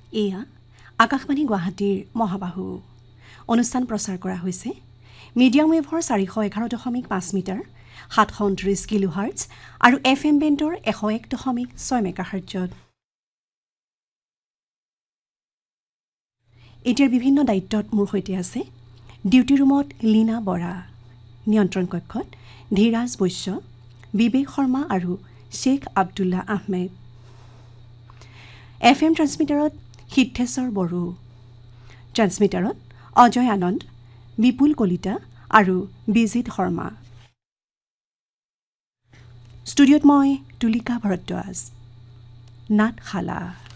এয়া আকাশবাণী গুৱাহাটীৰ মহাবাহু অনুষ্ঠান প্ৰচাৰ কৰা হৈছে মিডিয়াম ৱেভৰ 411.5 মিটাৰ 729 কিলোহাৰ্টজ আৰু FM বেণ্ডৰ 101.6 মেগাহাৰ্টজত। এতিয়াৰ বিভিন্ন দায়িত্বত মোৰ সৈতে আছে ডিউটি ৰুমত লীনা বৰা, নিয়ন্ত্ৰণ কক্ষত ধীৰাজ বৈশ্য, বিবেক শৰ্মা আৰু শ্বেখ আব্দুল্লাহ আহমেদ। FM ট্ৰান্সমিটাৰত সিদ্ধেশ্বৰ বড়ো, ট্ৰান্সমিটাৰত অজয় আনন্দ, বিপুল কলিতা আৰু বিজিত শৰ্মা। ষ্টুডিঅ'ত মই তুলিকা ভৰদ্বাজ। নাটশালা।